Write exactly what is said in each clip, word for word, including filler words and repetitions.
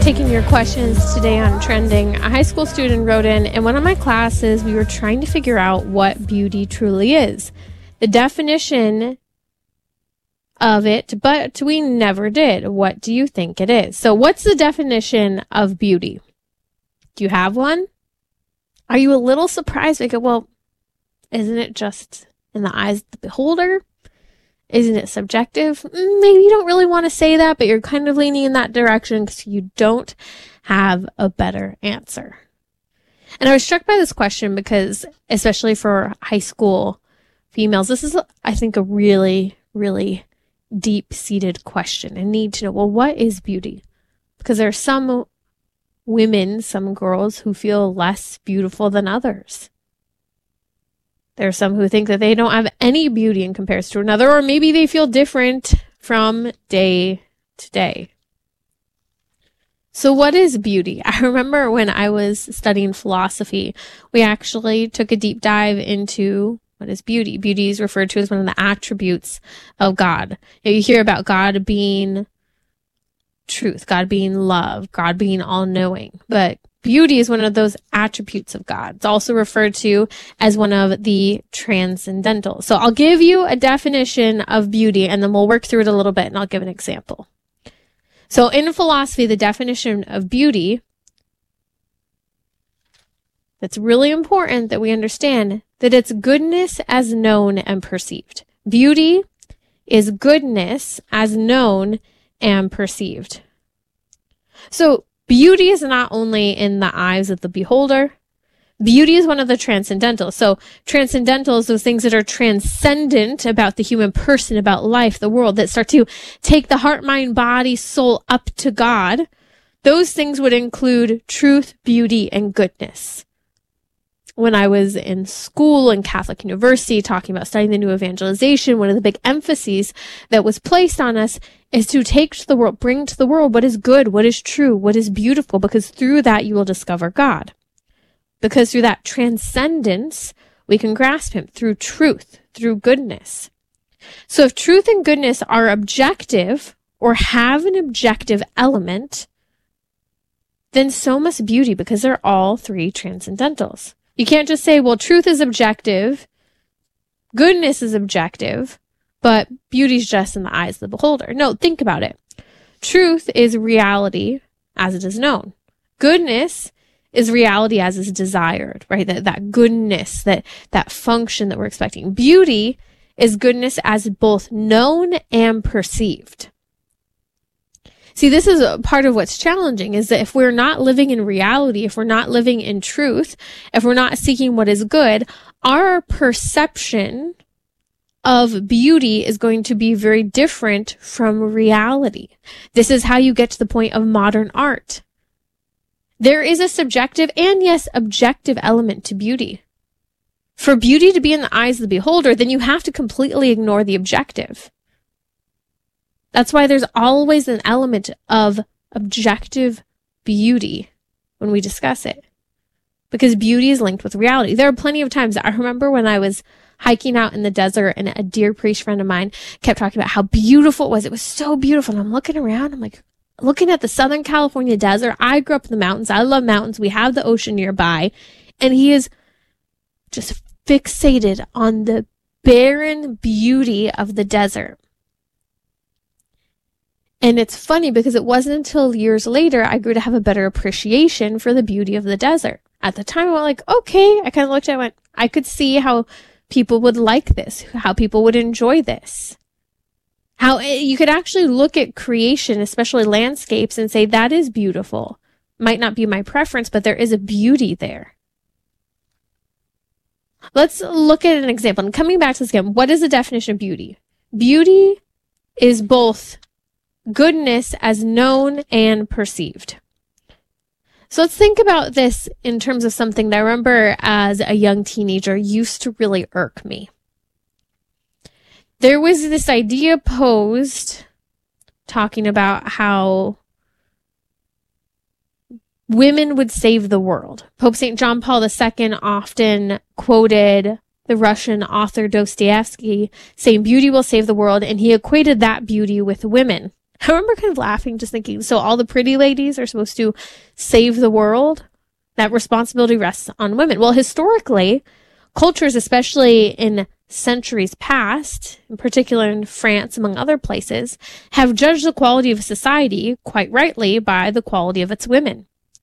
Taking your questions today on Trending. A high school student wrote in, in one of my classes, we were trying to figure out what beauty truly is. The definition of it, but we never did. What do you think it is? So what's the definition of beauty? Do you have one? Are you a little surprised? Like, well, isn't it just in the eyes of the beholder? Isn't it subjective? Maybe you don't really want to say that, but you're kind of leaning in that direction because you don't have a better answer. And I was struck by this question because, especially for high school females, this is, I think, a really, really deep-seated question and need to know, well, what is beauty? Because there are some women, some girls who feel less beautiful than others. There are some who think that they don't have any beauty in comparison to another, or maybe they feel different from day to day. So what is beauty? I remember when I was studying philosophy, we actually took a deep dive into what is beauty. Beauty is referred to as one of the attributes of God. You know, you hear about God being truth, God being love, God being all-knowing, but beauty is one of those attributes of God. It's also referred to as one of the transcendental. So I'll give you a definition of beauty and then we'll work through it a little bit and I'll give an example. So in philosophy, the definition of beauty, that's really important that we understand that it's goodness as known and perceived. Beauty is goodness as known and perceived. So beauty is not only in the eyes of the beholder. Beauty is one of the transcendental. So transcendental is those things that are transcendent about the human person, about life, the world, that start to take the heart, mind, body, soul up to God. Those things would include truth, beauty, and goodness. When I was in school in Catholic University talking about studying the new evangelization, one of the big emphases that was placed on us is to take to the world, bring to the world what is good, what is true, what is beautiful, because through that you will discover God. Because through that transcendence, we can grasp him through truth, through goodness. So if truth and goodness are objective or have an objective element, then so must beauty, because they're all three transcendentals. You can't just say, well, truth is objective, goodness is objective, but beauty's just in the eyes of the beholder. No, think about it. Truth is reality as it is known. Goodness is reality as is desired, right? That, that goodness, that, that function that we're expecting. Beauty is goodness as both known and perceived. See, this is a part of what's challenging, is that if we're not living in reality, if we're not living in truth, if we're not seeking what is good, our perception of beauty is going to be very different from reality. This is how you get to the point of modern art. There is a subjective and, yes, objective element to beauty. For beauty to be in the eyes of the beholder, then you have to completely ignore the objective. That's why there's always an element of objective beauty when we discuss it, because beauty is linked with reality. There are plenty of times, I remember when I was hiking out in the desert and a dear priest friend of mine kept talking about how beautiful it was. It was so beautiful. And I'm looking around, I'm like, looking at the Southern California desert. I grew up in the mountains. I love mountains. We have the ocean nearby. And he is just fixated on the barren beauty of the desert. And it's funny because it wasn't until years later I grew to have a better appreciation for the beauty of the desert. At the time, I went like, okay, I kind of looked at it and went, I could see how people would like this, how people would enjoy this. How you could actually look at creation, especially landscapes, and say, that is beautiful. Might not be my preference, but there is a beauty there. Let's look at an example. And coming back to this again, what is the definition of beauty? Beauty is both goodness as known and perceived. So let's think about this in terms of something that I remember as a young teenager used to really irk me. There was this idea posed talking about how women would save the world. Pope Saint John Paul the Second often quoted the Russian author Dostoevsky saying beauty will save the world, and he equated that beauty with women. I remember kind of laughing, just thinking, so all the pretty ladies are supposed to save the world? That responsibility rests on women. Well, historically, cultures, especially in centuries past, in particular in France, among other places, have judged the quality of society, quite rightly, by the quality of its women.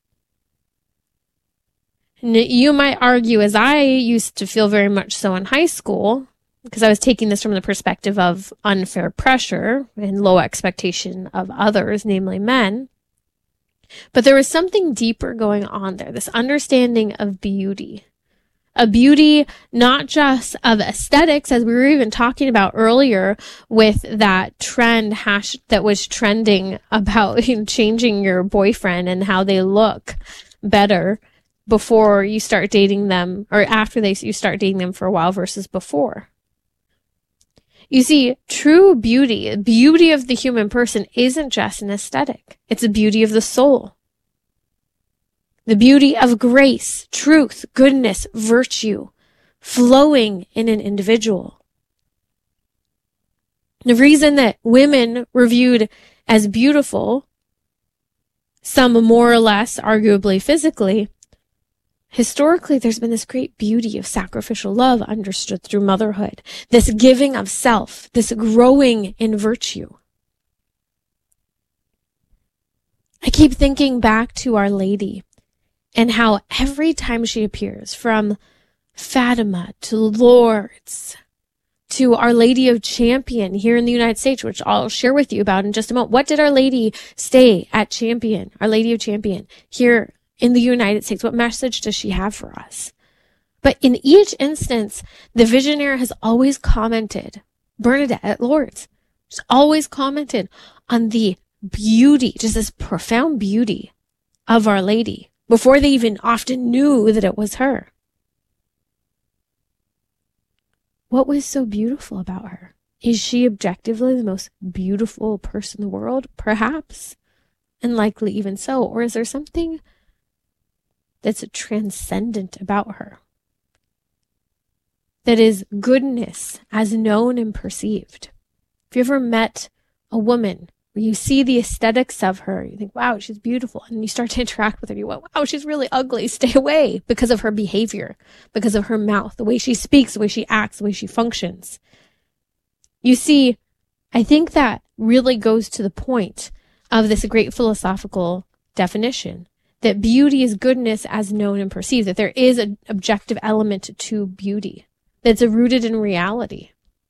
And you might argue, as I used to feel very much so in high school, because I was taking this from the perspective of unfair pressure and low expectation of others, namely men. But there was something deeper going on there, this understanding of beauty. A beauty not just of aesthetics, as we were even talking about earlier with that trend hash that was trending about, you know, changing your boyfriend and how they look better before you start dating them, or after they you start dating them for a while versus before. You see, true beauty, beauty of the human person isn't just an aesthetic. It's a beauty of the soul. The beauty of grace, truth, goodness, virtue, flowing in an individual. The reason that women were viewed as beautiful, some more or less arguably physically, historically, there's been this great beauty of sacrificial love understood through motherhood, this giving of self, this growing in virtue. I keep thinking back to Our Lady and how every time she appears, from Fatima to Lourdes to Our Lady of Champion here in the United States, which I'll share with you about in just a moment. What did Our Lady stay at Champion, Our Lady of Champion, here in the United States? What message does she have for us? But in each instance, the visionary has always commented, Bernadette at Lourdes, she's always commented on the beauty, just this profound beauty of Our Lady, before they even often knew that it was her. What was so beautiful about her? Is she objectively the most beautiful person in the world? Perhaps, and likely even so. Or is there something that's transcendent about her, that is goodness as known and perceived? If you ever met a woman where you see the aesthetics of her, you think, wow, she's beautiful, and you start to interact with her, you go, wow, she's really ugly, stay away, because of her behavior, because of her mouth, the way she speaks, the way she acts, the way she functions. You see, I think that really goes to the point of this great philosophical definition, that beauty is goodness as known and perceived, that there is an objective element to beauty, that's rooted in reality.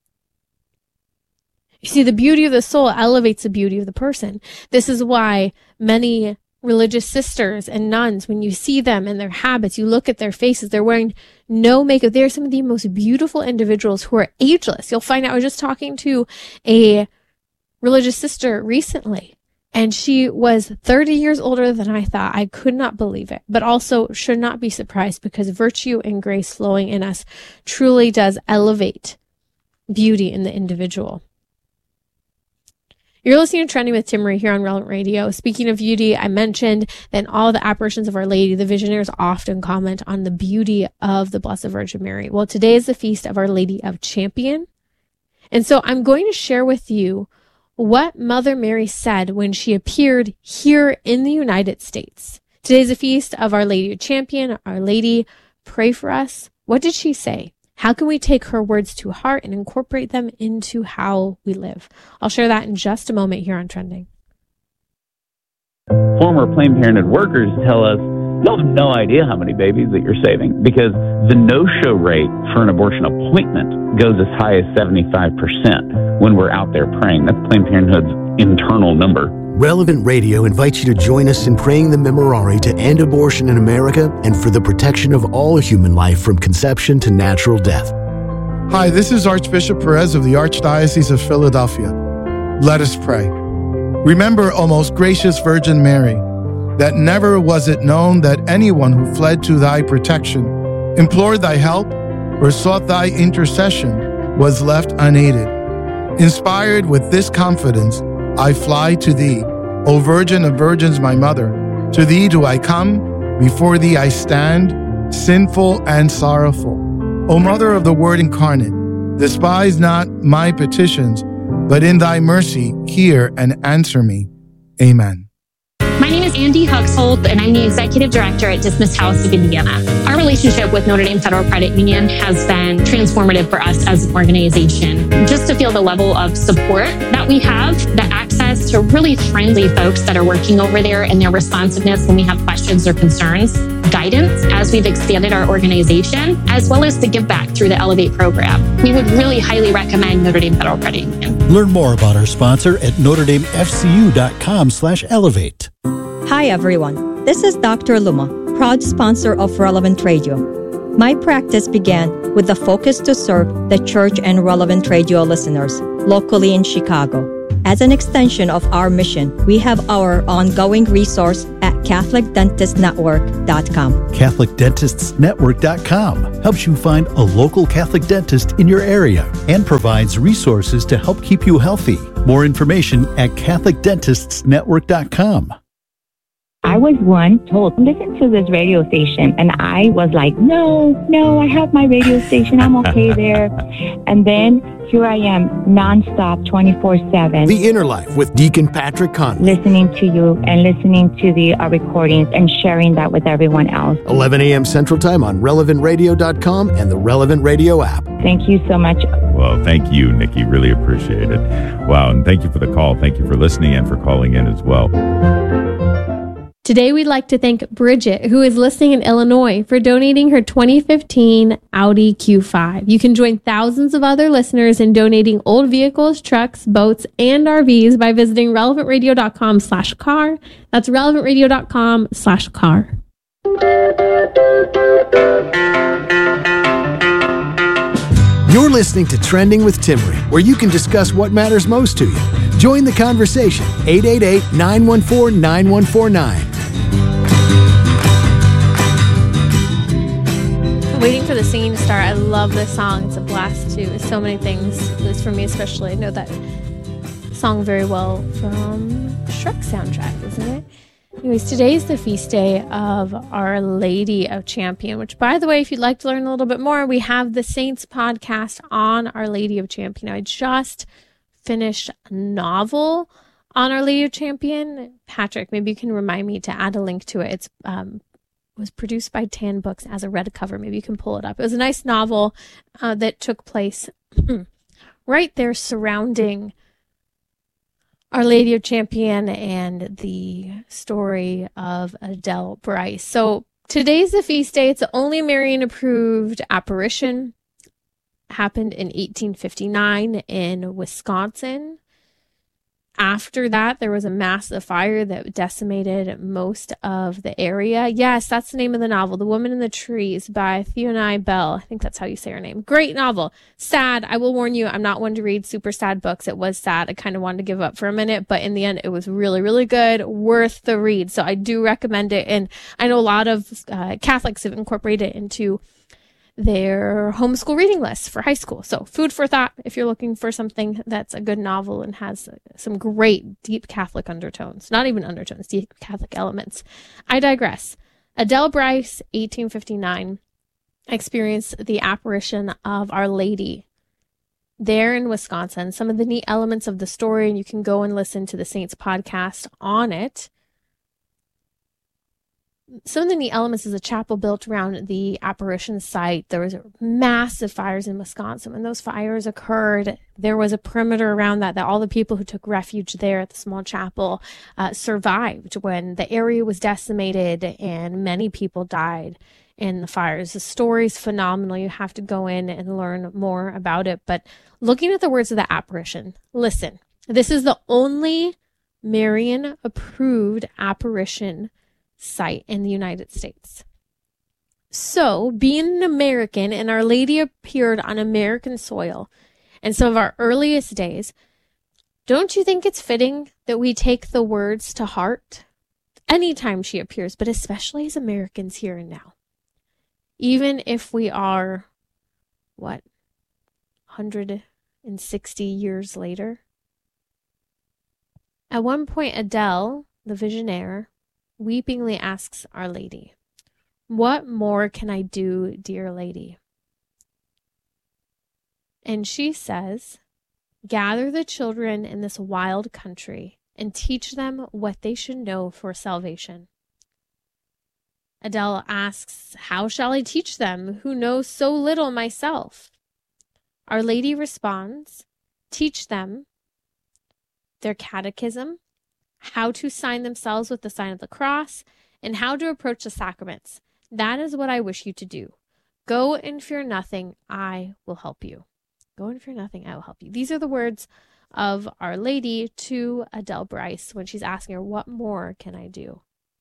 You see, the beauty of the soul elevates the beauty of the person. This is why many religious sisters and nuns, when you see them and their habits, you look at their faces, they're wearing no makeup. They're some of the most beautiful individuals who are ageless. You'll find out, I was just talking to a religious sister recently, and she was thirty years older than I thought. I could not believe it, but also should not be surprised, because virtue and grace flowing in us truly does elevate beauty in the individual. You're listening to Trending with Timmerie here on Relevant Radio. Speaking of beauty, I mentioned that in all the apparitions of Our Lady, the visionaries often comment on the beauty of the Blessed Virgin Mary. Well, today is the feast of Our Lady of Champion. And so I'm going to share with you what Mother Mary said when she appeared here in the United States. Today is the feast of Our Lady of Champion. Our Lady, pray for us. What did she say? How can we take her words to heart and incorporate them into how we live? I'll share that in just a moment here on Trending. Former Planned Parenthood workers tell us, you'll have no idea how many babies that you're saving, because the no-show rate for an abortion appointment goes as high as seventy-five percent when we're out there praying. That's Planned Parenthood's internal number. Relevant Radio invites you to join us in praying the Memorare to end abortion in America and for the protection of all human life from conception to natural death. Hi, this is Archbishop Perez of the Archdiocese of Philadelphia. Let us pray. Remember, O most gracious Virgin Mary, that never was it known that anyone who fled to thy protection, implored thy help, or sought thy intercession was left unaided. Inspired with this confidence, I fly to thee, O Virgin of Virgins, my mother. To thee do I come, before thee I stand, sinful and sorrowful. O Mother of the Word incarnate, despise not my petitions, but in thy mercy, hear and answer me. Amen. My name is Andy Huxhold, and I'm the Executive Director at Dismiss House of Indiana. Our relationship with Notre Dame Federal Credit Union has been transformative for us as an organization. Just to feel the level of support that we have, the access to really friendly folks that are working over there, and their responsiveness when we have questions or concerns, guidance as we've expanded our organization, as well as the give back through the Elevate program. We would really highly recommend Notre Dame Federal Credit Union. Learn more about our sponsor at notre dame f c u dot com slash elevate. Hi everyone, this is Doctor Luma, proud sponsor of Relevant Radio. My practice began with the focus to serve the church and Relevant Radio listeners locally in Chicago. As an extension of our mission, we have our ongoing resource at catholic dentist network dot com. catholic dentists network dot com helps you find a local Catholic dentist in your area and provides resources to help keep you healthy. More information at catholic dentists network dot com. I was one told, listen to this radio station. And I was like, no, no, I have my radio station. I'm okay there. And then here I am, nonstop, twenty-four seven. The Inner Life with Deacon Patrick Conley. Listening to you and listening to the uh, recordings and sharing that with everyone else. eleven a.m. Central Time on relevant radio dot com and the Relevant Radio app. Thank you so much. Well, thank you, Nikki. Really appreciate it. Wow, and thank you for the call. Thank you for listening and for calling in as well. Today, we'd like to thank Bridget, who is listening in Illinois, for donating her twenty fifteen Audi Q five. You can join thousands of other listeners in donating old vehicles, trucks, boats, and R Vs by visiting relevant radio dot com slash car. That's relevant radio dot com slash car. You're listening to Trending with Timmery, where you can discuss what matters most to you. Join the conversation. eight eight eight, nine one four, nine one four nine. Waiting for the singing to start. I love this song. It's a blast too. So many things. At least for me especially. I know that song very well from Shrek soundtrack, isn't it? Anyways, today is the feast day of Our Lady of Champion, which, by the way, if you'd like to learn a little bit more, we have the Saints podcast on Our Lady of Champion. I just finished a novel on Our Lady of Champion. Patrick, maybe you can remind me to add a link to it. It's um, was produced by Tan Books as a red cover. Maybe you can pull it up. It was a nice novel uh, that took place right there surrounding Our Lady of Champion and the story of Adele Bryce. So today's the feast day. It's the only Marian approved apparition. Happened in eighteen fifty-nine in Wisconsin. After that, there was a massive fire that decimated most of the area. Yes, that's the name of the novel, The Woman in the Trees by Fiona Bell. I think that's how you say her name. Great novel. Sad. I will warn you, I'm not one to read super sad books. It was sad. I kind of wanted to give up for a minute, but in the end, it was really, really good. Worth the read. So I do recommend it. And I know a lot of uh, Catholics have incorporated it into their homeschool reading lists for high school. So food for thought if you're looking for something that's a good novel and has some great deep Catholic undertones. Not even undertones, deep Catholic elements. I digress. Adele Bryce, eighteen fifty-nine, experienced the apparition of Our Lady there in Wisconsin. Some of the neat elements of the story, and you can go and listen to the Saints podcast on it. Some of the neat elements is a chapel built around the apparition site. There was massive fires in Wisconsin. When those fires occurred, there was a perimeter around that, that all the people who took refuge there at the small chapel uh, survived when the area was decimated and many people died in the fires. The story's phenomenal. You have to go in and learn more about it. But looking at the words of the apparition, listen, this is the only Marian approved apparition site in the United States. So, being an American and Our Lady appeared on American soil in some of our earliest days, don't you think it's fitting that we take the words to heart anytime she appears, but especially as Americans here and now? Even if we are, what, one hundred sixty years later? At one point, Adele, the visionaire, weepingly asks Our Lady, "What more can I do, dear lady?" And she says, Gather the children in this wild country and teach them what they should know for salvation. Adele asks, how shall I teach them who know so little myself? Our Lady responds, teach them their catechism, how to sign themselves with the sign of the cross, and how to approach the sacraments. That is what I wish you to do. Go and fear nothing, I will help you. Go and fear nothing, I will help you. These are the words of Our Lady to Adele Bryce when she's asking her, what more can I do?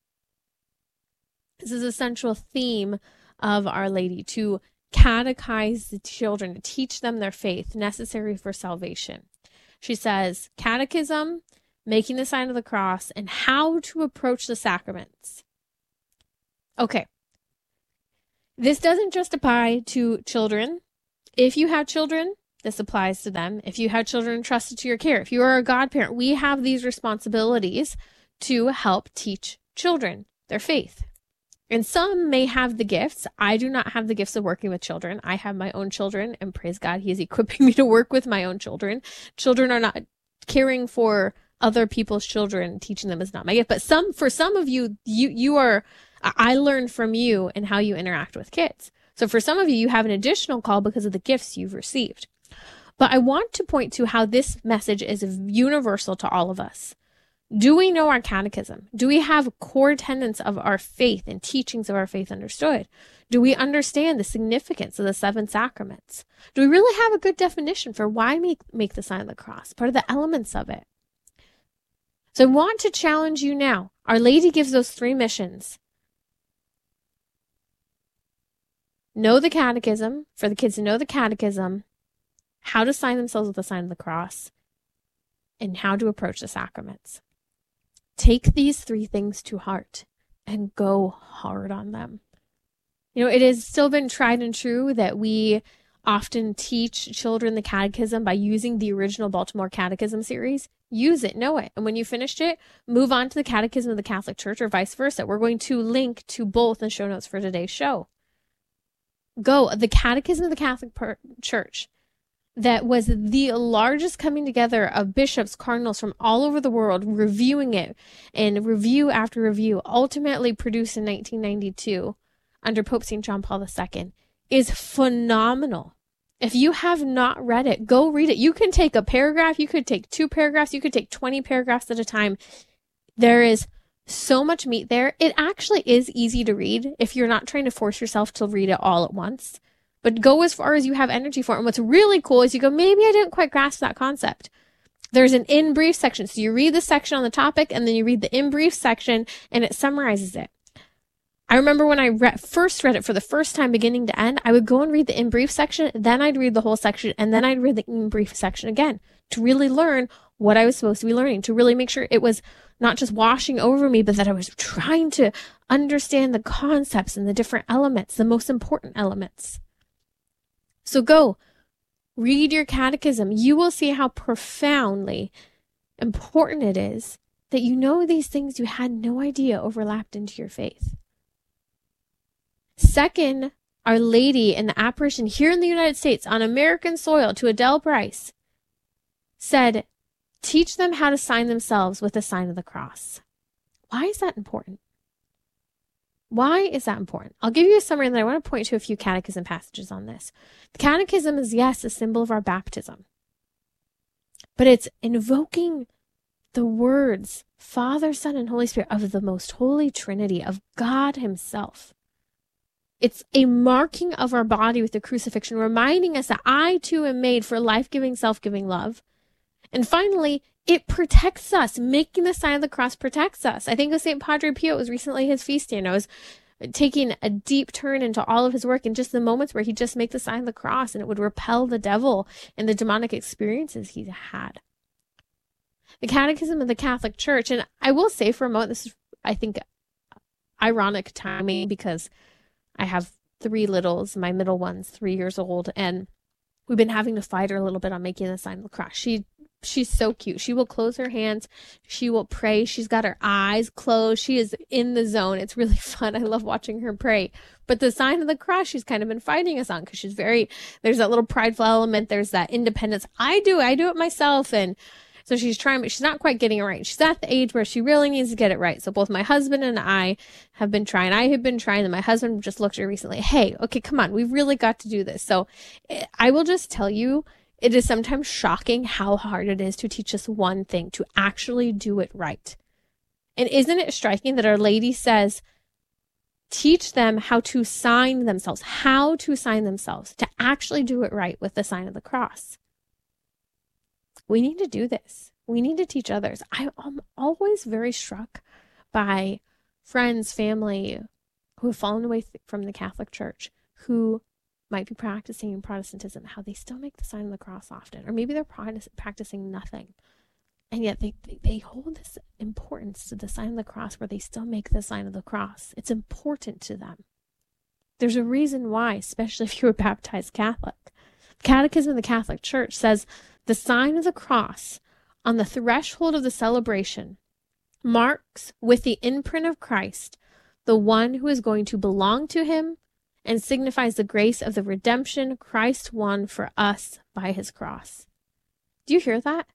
This is a central theme of Our Lady, to catechize the children, to teach them their faith necessary for salvation. She says, catechism, making the sign of the cross, and how to approach the sacraments. Okay. This doesn't just apply to children. If you have children, this applies to them. If you have children entrusted to your care, if you are a godparent, we have these responsibilities to help teach children their faith. And some may have the gifts. I do not have the gifts of working with children. I have my own children, and praise God, He is equipping me to work with my own children. Children are not caring for other people's children. Teaching them is not my gift. But some, for some of you, you, you are, I learned from you and how you interact with kids. So for some of you, you have an additional call because of the gifts you've received. But I want to point to how this message is universal to all of us. Do we know our catechism? Do we have core tenets of our faith and teachings of our faith understood? Do we understand the significance of the seven sacraments? Do we really have a good definition for why we make the sign of the cross? Part of the elements of it. So I want to challenge you now. Our Lady gives those three missions. Know the catechism, for the kids to know the catechism, how to sign themselves with the sign of the cross, and how to approach the sacraments. Take these three things to heart and go hard on them. You know, it has still been tried and true that we often teach children the catechism by using the original Baltimore Catechism series. Use it, know it. And when you finished it, move on to the Catechism of the Catholic Church or vice versa. We're going to link to both in the show notes for today's show. Go, the Catechism of the Catholic per- Church. That was the largest coming together of bishops, cardinals from all over the world, reviewing it, and review after review, ultimately produced in nineteen ninety-two under Pope Saint John Paul the Second, is phenomenal. If you have not read it, go read it. You can take a paragraph, you could take two paragraphs, you could take twenty paragraphs at a time. There is so much meat there. It actually is easy to read if you're not trying to force yourself to read it all at once. But go as far as you have energy for it. And what's really cool is you go, maybe I didn't quite grasp that concept. There's an in brief section. So you read the section on the topic and then you read the in brief section and it summarizes it. I remember when I re- first read it for the first time, beginning to end, I would go and read the in brief section, then I'd read the whole section, and then I'd read the in brief section again to really learn what I was supposed to be learning, to really make sure it was not just washing over me, but that I was trying to understand the concepts and the different elements, the most important elements. So go, read your catechism. You will see how profoundly important it is that you know these things you had no idea overlapped into your faith. Second, Our Lady in the apparition here in the United States on American soil to Adele Bryce said, teach them how to sign themselves with the sign of the cross. Why is that important? Why is that important? I'll give you a summary and then I want to point to a few catechism passages on this. The catechism is, yes, a symbol of our baptism, but it's invoking the words, Father, Son, and Holy Spirit of the most holy Trinity, of God Himself. It's a marking of our body with the crucifixion, reminding us that I too am made for life-giving, self-giving love. And finally, it protects us. Making the sign of the cross protects us. I think of Saint Padre Pio, it was recently his feast day, and I was taking a deep turn into all of his work in just the moments where he'd just make the sign of the cross and it would repel the devil and the demonic experiences he had. The Catechism of the Catholic Church, and I will say for a moment, this is, I think, ironic timing because I have three littles, my middle one's three years old, and we've been having to fight her a little bit on making the sign of the cross. She she's so cute. She will close her hands. She will pray. She's got her eyes closed. She is in the zone. It's really fun. I love watching her pray. But the sign of the cross, she's kind of been fighting us on because she's very, there's that little prideful element. There's that independence. I do, I do it myself. And so she's trying, but she's not quite getting it right. She's at the age where she really needs to get it right. So both my husband and I have been trying. I have been trying, and my husband just looked at her recently. Hey, okay, come on. We've really got to do this. So I will just tell you, it is sometimes shocking how hard it is to teach us one thing, to actually do it right. And isn't it striking that Our Lady says, teach them how to sign themselves, how to sign themselves, to actually do it right with the sign of the cross. We need to do this. We need to teach others. I am always very struck by friends, family who have fallen away th- from the Catholic Church, who might be practicing Protestantism, how they still make the sign of the cross often, or maybe they're practicing nothing. And yet they, they, they hold this importance to the sign of the cross where they still make the sign of the cross. It's important to them. There's a reason why, especially if you're a baptized Catholic. The Catechism of the Catholic Church says the sign of the cross on the threshold of the celebration marks with the imprint of Christ the one who is going to belong to him and signifies the grace of the redemption Christ won for us by his cross. Do you hear that?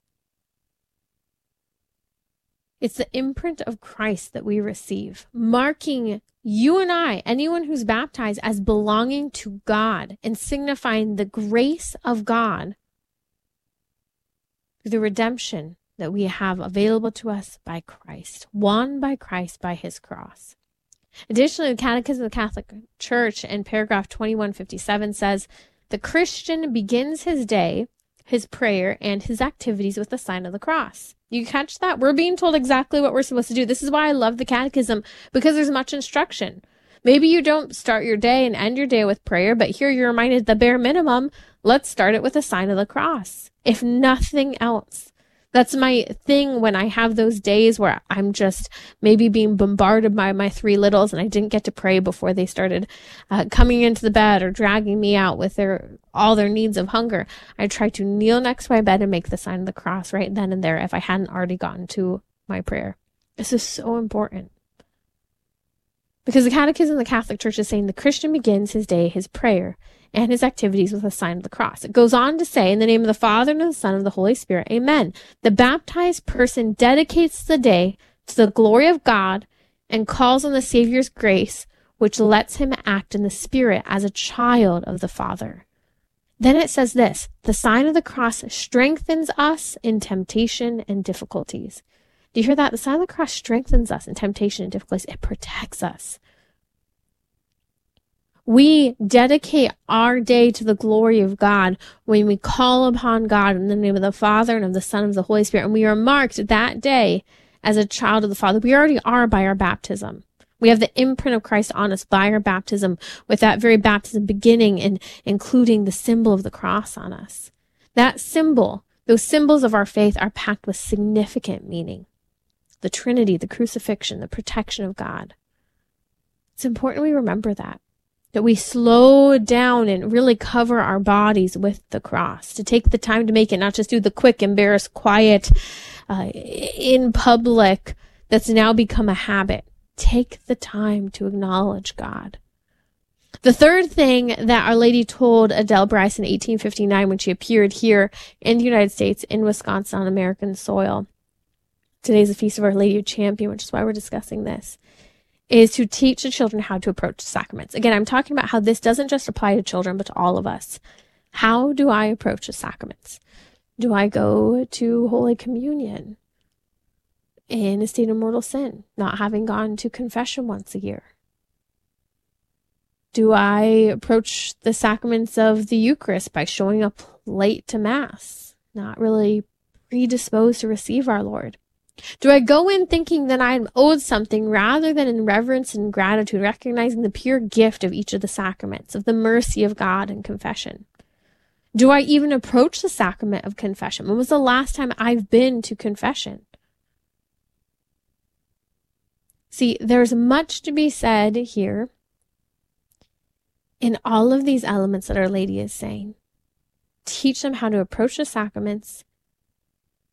It's the imprint of Christ that we receive, marking you and I, anyone who's baptized, as belonging to God and signifying the grace of God through the redemption that we have available to us by Christ, won by Christ by his cross. Additionally, the Catechism of the Catholic Church in paragraph twenty-one fifty-seven says, the Christian begins his day, his prayer, and his activities with the sign of the cross. You catch that? We're being told exactly what we're supposed to do. This is why I love the Catechism, because there's much instruction. Maybe you don't start your day and end your day with prayer, but here you're reminded the bare minimum, let's start it with a sign of the cross. If nothing else. That's my thing when I have those days where I'm just maybe being bombarded by my three littles and I didn't get to pray before they started uh, coming into the bed or dragging me out with their all their needs of hunger. I try to kneel next to my bed and make the sign of the cross right then and there if I hadn't already gotten to my prayer. This is so important. Because the Catechism of the Catholic Church is saying the Christian begins his day, his prayer, and his activities with a sign of the cross. It goes on to say, in the name of the Father, and of the Son, and of the Holy Spirit, amen. The baptized person dedicates the day to the glory of God and calls on the Savior's grace, which lets him act in the Spirit as a child of the Father. Then it says this, the sign of the cross strengthens us in temptation and difficulties. Do you hear that? The sign of the cross strengthens us in temptation and difficulties. It protects us. We dedicate our day to the glory of God when we call upon God in the name of the Father and of the Son and of the Holy Spirit. And we are marked that day as a child of the Father. We already are by our baptism. We have the imprint of Christ on us by our baptism, with that very baptism beginning and including the symbol of the cross on us. That symbol, those symbols of our faith are packed with significant meaning. The Trinity, the crucifixion, the protection of God. It's important we remember that. That we slow down and really cover our bodies with the cross, to take the time to make it, not just do the quick, embarrassed, quiet, uh, in public, that's now become a habit. Take the time to acknowledge God. The third thing that Our Lady told Adele Bryce in eighteen fifty-nine when she appeared here in the United States, in Wisconsin, on American soil. Today's the Feast of Our Lady of Champion, which is why we're discussing this, is to teach the children how to approach the sacraments. Again, I'm talking about how this doesn't just apply to children, but to all of us. How do I approach the sacraments? Do I go to Holy Communion in a state of mortal sin, not having gone to confession once a year? Do I approach the sacraments of the Eucharist by showing up late to Mass, not really predisposed to receive our Lord? Do I go in thinking that I'm owed something rather than in reverence and gratitude, recognizing the pure gift of each of the sacraments, of the mercy of God and confession? Do I even approach the sacrament of confession? When was the last time I've been to confession? See, there's much to be said here in all of these elements that Our Lady is saying. Teach them how to approach the sacraments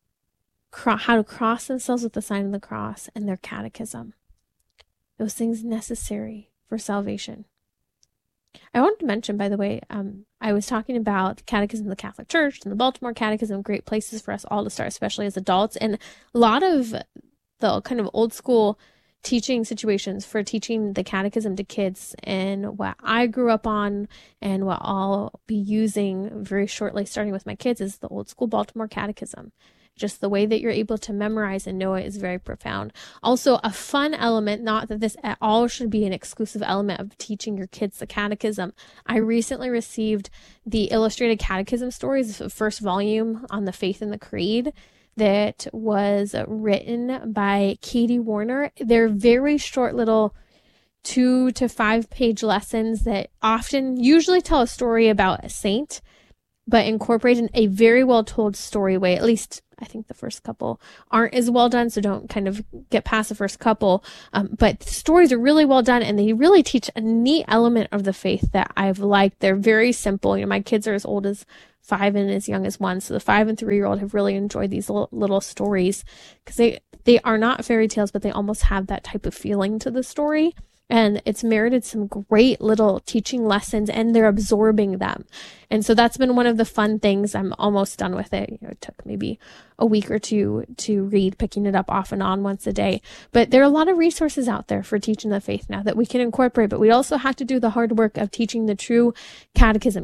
cro- how to cross themselves with the sign of the cross, and their catechism. Those things necessary for salvation. I wanted to mention, by the way, um, I was talking about the Catechism of the Catholic Church and the Baltimore Catechism, great places for us all to start, especially as adults. And a lot of the kind of old school teaching situations for teaching the catechism to kids, and what I grew up on and what I'll be using very shortly, starting with my kids, is the old school Baltimore Catechism. Just the way that you're able to memorize and know it is very profound. Also, a fun element, not that this at all should be an exclusive element of teaching your kids the catechism. I recently received the Illustrated Catechism Stories, the first volume on the Faith and the Creed, that was written by Katie Warner. They're very short little two to five page lessons that often usually tell a story about a saint, but incorporate in a very well told story way. At least I think the first couple aren't as well done, so don't kind of get past the first couple. Um, but the stories are really well done, and they really teach a neat element of the faith that I've liked. They're very simple. You know, my kids are as old as five and as young as one, so the five and three year old have really enjoyed these little, little stories, because they they are not fairy tales, but they almost have that type of feeling to the story. And it's merited some great little teaching lessons, and they're absorbing them. And so that's been one of the fun things. I'm almost done with it. You know, it took maybe a week or two to read, picking it up off and on once a day. But there are a lot of resources out there for teaching the faith now that we can incorporate, but we also have to do the hard work of teaching the true catechism.